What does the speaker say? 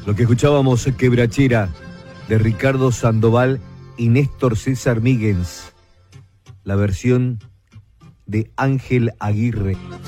Lo que escuchábamos, Quebrachera, de Ricardo Sandoval y Néstor César Míguez, la versión de Ángel Aguirre.